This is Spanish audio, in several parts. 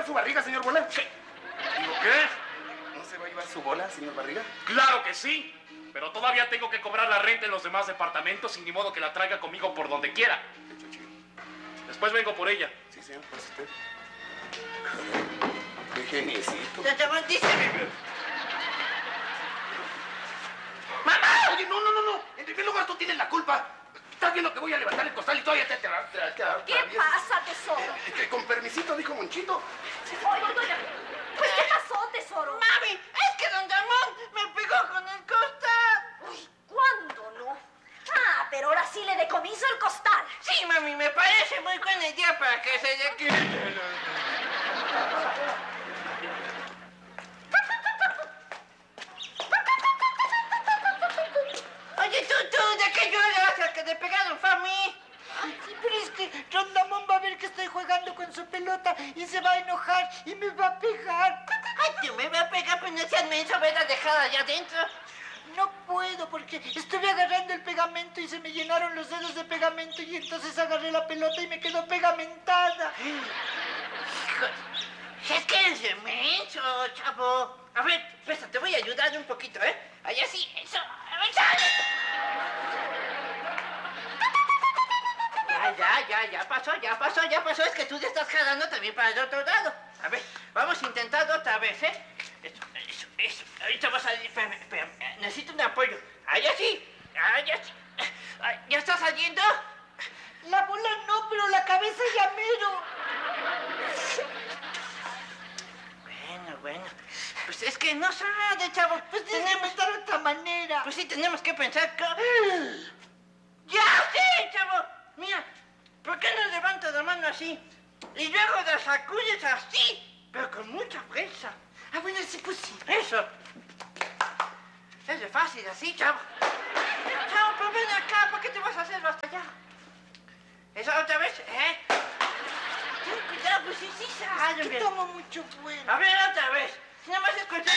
llevar su barriga, señor Bola? ¿Qué? ¿Digo qué? ¿No se va a llevar su bola, señor Barriga? ¡Claro que sí! Pero todavía tengo que cobrar la renta en los demás departamentos y ni modo que la traiga conmigo por donde quiera. Después vengo por ella. Sí, señor, pues usted. Qué geniecito. ¡Mamá! Oye, no. En primer lugar, tú tienes la culpa. Estás viendo que voy a levantar el costal y todavía te... ¿Qué pasa, tesoro? Que con permisito, dijo Monchito. Oiga, pues, ¿qué pasó, tesoro? Mami, es que don Ramón me pegó con el costal. Uy, ¿cuándo no? Ah, pero ahora sí le decomiso el costal. Sí, mami, me parece muy buena idea para que se le quite. Oye, tú, ¿de qué lloras? El que te pegaron fue a mí. Ay, sí, pero es que Rondamón va a ver que estoy jugando con su pelota y se va a enojar y me va a pegar. Ay, tú me vas a pegar, pues no seas menso, verás dejada allá adentro. No puedo porque estuve agarrando el pegamento y se me llenaron los dedos de pegamento y entonces agarré la pelota y me quedó pegamentada. Hijo, es que eres menso, chavo. A ver, presta, te voy a ayudar un poquito, ¿eh? Allá sí, eso. A ver, sale. Ya pasó. Es que tú ya estás jalando también para el otro lado. A ver, vamos a intentarlo otra vez, ¿eh? Eso. Ahorita va a salir. Espérame. Necesito un apoyo. Allá sí. ¿Ya está saliendo? La bola no, pero la cabeza ya mero. Bueno. Pues es que no sabe, chavo. Pues tienes que inventar otra manera. Pues sí, tenemos que pensar que... ¡Ya sé, chavo! Mira, ¿por qué no levantas la mano así? Y luego la sacudes así, pero con mucha fuerza. Ah, bueno, sí, pues sí. Eso. Es de fácil así, chavo. Chavo, pero ven acá, ¿por qué te vas a hacerlo hasta allá? Eso otra vez, ¿eh? Ten cuidado, pues sí sale. Yo tomo mucho bueno. A ver, otra vez. Si nada más escuchas.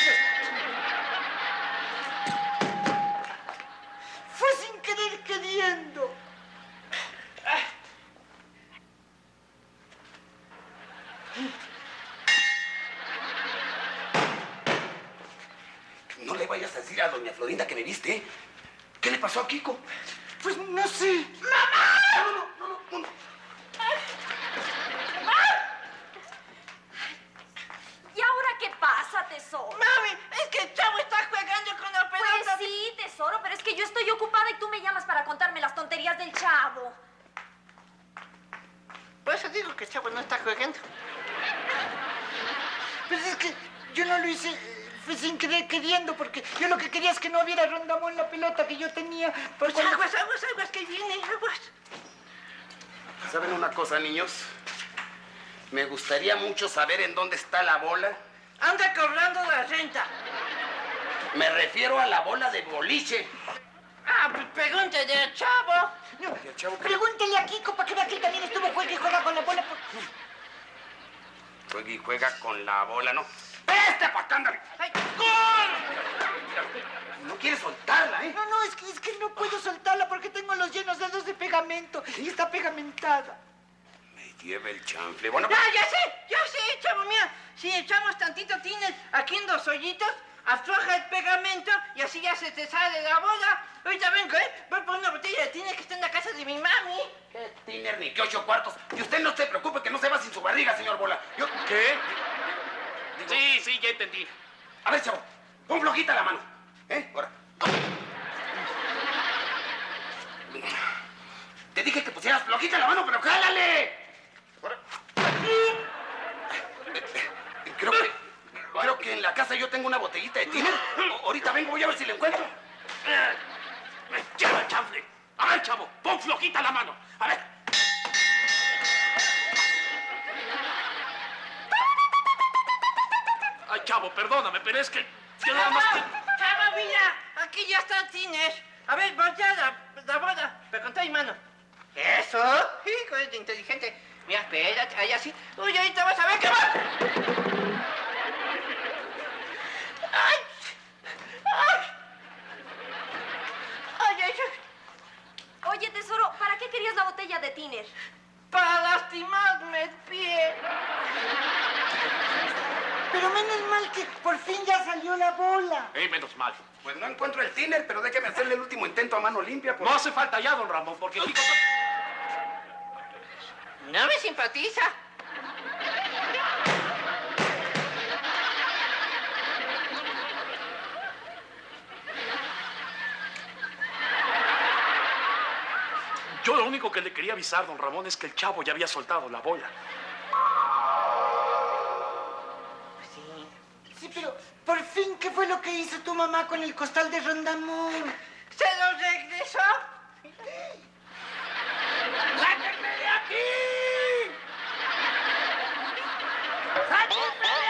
Fue sin querer queriendo. No le vayas a decir a doña Florinda que me viste. ¿Qué le pasó a Kiko? Pues no sé. No. ¿Y ahora qué pasa, tesoro? Mami, es que el chavo está jugando con la pelota. Pues sí, tesoro, pero es que yo estoy ocupada y tú me llamas para contarme las tonterías del chavo. Por eso digo que el chavo no está jugando. Pues es que yo no lo hice, fue sin querer queriendo, porque yo lo que quería es que no hubiera Rondamón la pelota que yo tenía. Pues aguas, que viene, aguas. ¿Saben una cosa, niños? Me gustaría mucho saber en dónde está la bola. Anda cobrando la renta. Me refiero a la bola de boliche. Ah, pues pregúntale al chavo. No, ¿Y el chavo qué? pregúntale a Kiko para que vea que él también estuvo juega y juega con la bola. Juega y juega con la bola, ¿no? ¡Este pa' acá, ándale! Ay, No quiere soltarla, ¿eh? No, es que no puedo soltarla porque tengo los llenos dedos de pegamento y está pegamentada. Me lleva el chanfle. Bueno, ya sé, chavo, mira. Si echamos tantito tiner aquí en los hoyitos, afloja el pegamento y así ya se te sale la bola. Ahorita vengo, ¿eh? Voy por una botella de tiner que está en la casa de mi mami. ¿qué tiner ni qué 8 cuartos? Y usted no se preocupe que no se va sin su barriga, señor Bola. ¿Qué? Sí, ya entendí. A ver, chavo, pon flojita la mano. Ahora. Te dije que pusieras flojita la mano, pero jálale. Ahora. Creo que en la casa yo tengo una botellita de tiner. Ahorita vengo, voy a ver si la encuentro. Me lleva el chanfle. A ver, chavo, pon flojita la mano. A ver. Ay, chavo, perdóname, pero es que nada más que... Chavo, mira, aquí ya está el tiner. A ver, voltea la bola, pero con toda mi mano. Eso, hijo de inteligente. Mira, espérate, ahí así. Uy, ahorita vas a ver qué va. ¡Ay! Oye, tesoro, ¿para qué querías la botella de tiner? para lastimarme el pie. Pero menos mal que por fin ya salió la bola. Menos mal. Pues no encuentro el tiner, pero déjeme hacerle el último intento a mano limpia. No hace falta ya, don Ramón, porque el chico... No me simpatiza. Yo lo único que le quería avisar, don Ramón, es que el chavo ya había soltado la bola. Sí, pero por fin, ¿qué fue lo que hizo tu mamá con el costal de Rondamón? ¿Se lo regresó? ¡Sáquenme de aquí! ¡Sáquenme!